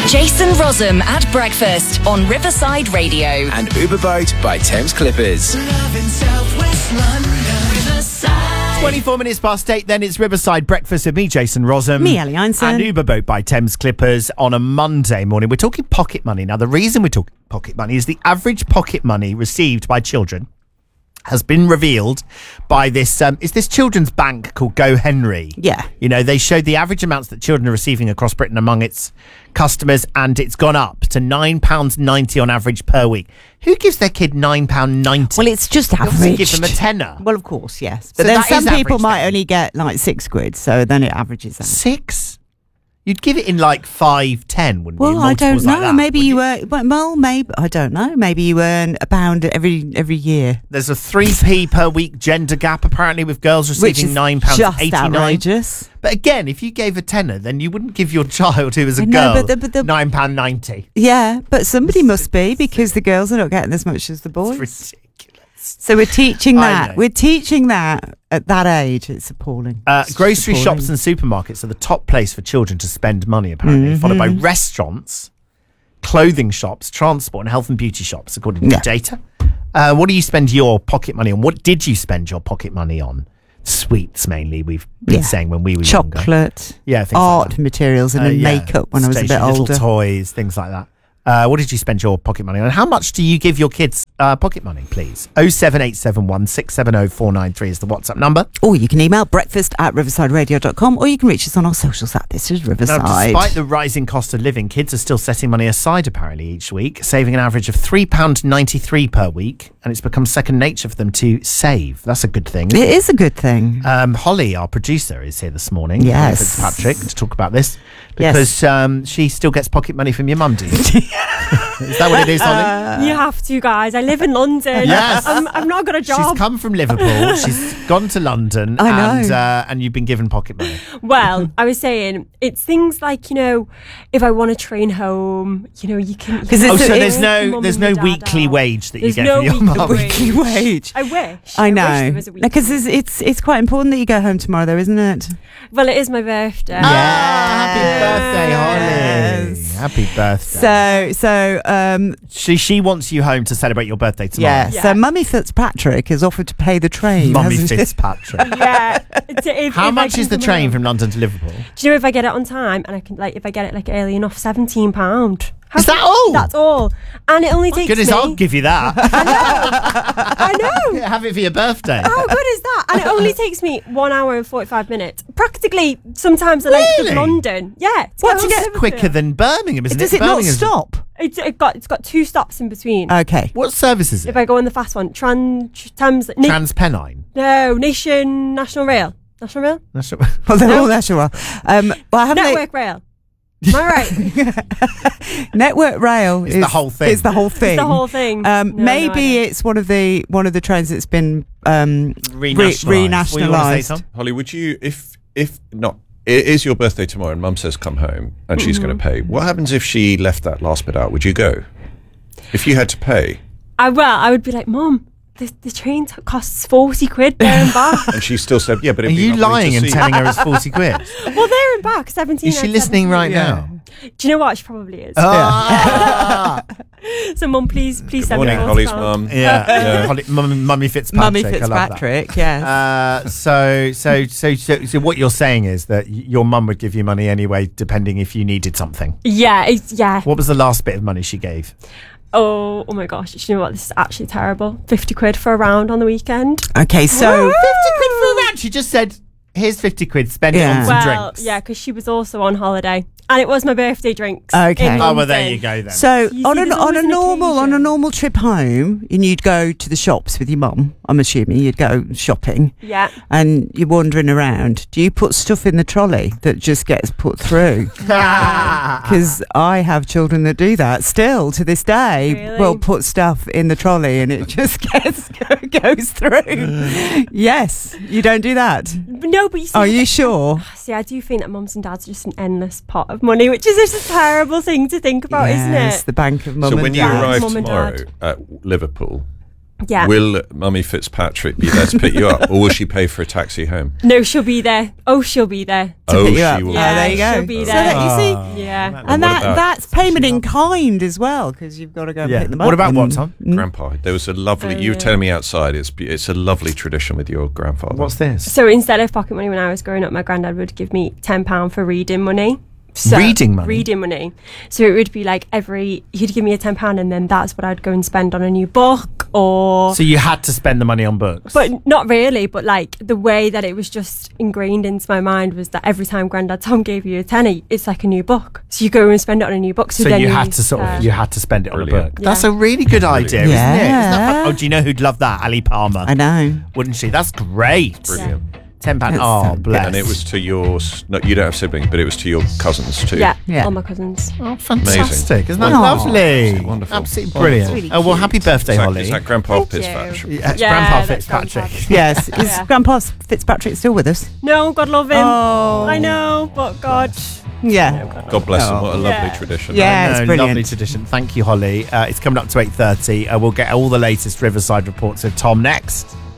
Jason Rossum at breakfast on Riverside Radio. And Uberboat by Thames Clippers. 24 minutes past 8, then it's Riverside Breakfast with me, Jason Rossum. Me, Ellie Einstein. And Uberboat by Thames Clippers on a Monday morning. We're talking pocket money. Now, the reason we're talking pocket money is the average pocket money received by children has been revealed by this children's bank called Go Henry. Yeah. You know, they showed the average amounts that children are receiving across Britain among its customers, and it's gone up to £9.90 on average per week. Who gives their kid £9.90? Well, it's just You obviously average. give them a tenner. Well, of course, yes. But So then that some is people average might then. only get like £6, so then it averages out. 6? You'd give it in like 5, 10, wouldn't you? Well, I don't Multiples know. like that, Maybe wouldn't you earn. Well, maybe I don't know. Maybe you earn £1 every year, There's a 3p per week gender gap apparently with girls which receiving is just £9.89. outrageous. But again, if you gave a tenner, then you wouldn't give your child who was a No, girl but the- £9.90. Yeah, but somebody must be, because the girls are not getting as much as the boys. It's ridiculous. So we're teaching I that. know. We're teaching that at that age. It's appalling. It's Grocery just shops appalling. and supermarkets are the top place for children to spend money, apparently, followed by restaurants, clothing shops, transport, and health and beauty shops, according to Yeah. data. What do you spend your pocket money on? What did you spend your pocket money on? Sweets, mainly, we've been saying when we were younger. Chocolate, Yeah, things like art that. materials, and then makeup when I was a bit Stationery, older. little toys, things like that. What did you spend your pocket money on? And how much do you give your kids pocket money, please? 07871 670 493 is the WhatsApp number. Or you can email breakfast@riversideradio.com, or you can reach us on our socials at This Is Riverside. Now, despite the rising cost of living, kids are still setting money aside, apparently, each week, saving an average of £3.93 per week, and it's become second nature for them to save. That's a good thing. It is a good thing. Holly, our producer, is here this morning. Yes. Holly Fitzpatrick, to talk about this, Yes. because she still gets pocket money from your mum, do you? Is that what it is, Holly? You have to, guys. I live in London. Yes. I've not got a job. She's come from Liverpool. She's gone to London. I know. And you've been given pocket money. Well, I was saying, it's things like, if I want to train home, you can... Because Oh, It's- so it's- there's no weekly wage that you There's get no from your weekly mum. wage. Weekly wage. I wish. I wish know. there was a weekly Because wage. it's quite important that you go home tomorrow, though, isn't it? Well, it is my birthday. Yeah, happy birthday, Holly. Yes. Happy birthday. So She wants you home to celebrate your birthday tomorrow. yeah. Yeah. So Mummy Fitzpatrick has offered to pay the train. Mummy hasn't she? Fitzpatrick. Yeah. How much is the train from London to Liverpool? Do you know if I get it on time, and I can, if I get it early enough, £17. Is that all? That's all. And it only takes Goodness, me... I'll give you that. I know. Have it for your birthday. How good is that? And it only takes me 1 hour and 45 minutes. Practically, sometimes the length Really? of London. Yeah. What's quicker than Birmingham, isn't Does it? it not Birmingham's- stop? It's got 2 stops in between. Okay. What service is it? If I go on the fast one, Thames... TransPennine. No, National Rail. National Rail? That's what- Well, they're all national. Well, haven't Network Rail. Am I right? Network Rail It's the whole thing. It's the whole thing. It's the whole thing. No, Maybe no, I it's one of the trains that's been Renationalised. What do you want to say, renationalised. Tom? Holly, would you, if not, it is your birthday tomorrow and Mum says come home and she's going to pay, what happens if she left that last bit out? Would you go? If you had to pay I would be like, Mum, the train costs 40 quid there and back. and she still said, yeah, but Are it'd be you lovely to lying and see telling her it's 40 quid? Well, there and back, 17. Is she listening right now? Do you know what? She probably is. Ah! So, Mum, please Good send morning, me Holly's £40. mum. Yeah. Holly- Mummy Fitzpatrick. Mummy I love that. Fitzpatrick, yes. So what you're saying is that your mum would give you money anyway, depending if you needed something. Yeah, yeah. What was the last bit of money she gave? Oh my gosh. Do you know what? This is actually terrible. 50 quid for a round on the weekend. Okay, so 50 quid for a round. She just said, here's 50 quid, spend it Yeah. on some Well, drinks. yeah, because she was also on holiday. And it was my birthday drinks. Okay. in Oh, well, there London. you go then. So You on see, a there's always an on a occasion. normal trip home, and you'd go to the shops with your mum. I'm assuming you'd go shopping, Yeah. and you're wandering around. Do you put stuff in the trolley that just gets put through? Because I have children that do that still to this day. Really? Will put stuff in the trolley and it just goes through. Yes, you don't do that. No, but you see... Are you sure? See, I do think that mums and dads are just an endless pot of money, which is just a terrible thing to think about, isn't Yes, it? the bank of mum So and when you dad. arrive Mum and tomorrow dad. at Liverpool, Yeah. Will Mummy Fitzpatrick be there to pick you up, or will she pay for a taxi home? No, she'll be there. Oh, she'll be there. Oh, pick you she up. will. Yeah, there you go. she'll be So there. that, you see, Yeah. and what about- that's payment in kind as well, because you've got to go and Yeah. pick them up. What about what, and- Tom? Grandpa, there was a lovely. You were telling me outside. It's a lovely tradition with your grandfather. What's this? So instead of pocket money when I was growing up, my granddad would give me £10 for reading money. So, Reading money? Reading money. So it would be like he'd give me a £10 and then that's what I'd go and spend on a new book or... So you had to spend the money on books? But not really, but like the way that it was just ingrained into my mind was that every time Grandad Tom gave you a tenner, it's like a new book. So you go and spend it on a new book. So then you had to you had to spend it on a Brilliant. book. Yeah. That's a really good idea, isn't it? Yeah. Isn't that fun? Oh, do you know who'd love that? Ali Palmer. I know. Wouldn't she? That's great. Brilliant. £10. That's Oh, so good. bless. And it was to yours. No, you don't have siblings, but it was to your cousins too. Yeah, Yeah. all my cousins. Oh, fantastic. Isn't that Aw. lovely? Wonderful. Absolutely Wonderful. brilliant. Really Oh, well, cute. happy birthday, Holly. Is that Grandpa Thank Fitzpatrick? Yeah, it's Yeah, Grandpa that's Fitzpatrick. Grandpa. Yes. Is Yeah. Grandpa Fitzpatrick still with us? No, God love him. Oh. I know, but God. Yeah. God bless him. What a lovely Yeah. tradition. Yeah. I it's know, brilliant. lovely tradition. Thank you, Holly. It's coming up to 8:30. We'll get all the latest Riverside reports with Tom next.